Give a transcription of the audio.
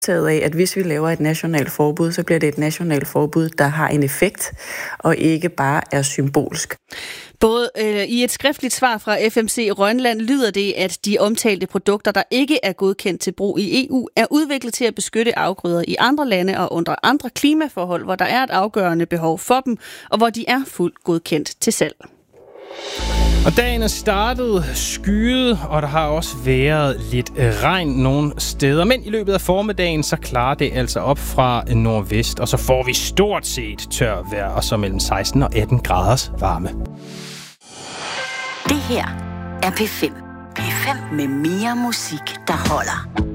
af, at hvis vi laver et nationalt forbud, så bliver det et nationalt forbud, der har en effekt, og ikke bare er symbolsk. Både i et skriftligt svar fra FMC Rønland lyder det, at de omtalte produkter, der ikke er godkendt til brug i EU, er udviklet til at beskytte afgrøder i andre lande og under andre klimaforhold, hvor der er et afgørende behov for dem, og hvor de er fuldt godkendt til salg. Og dagen er startet skyet, og der har også været lidt regn nogle steder. Men i løbet af formiddagen, så klarer det altså op fra nordvest, og så får vi stort set tør vejr, og så mellem 16 og 18 graders varme. Det her er P5. P5 med mere musik, der holder.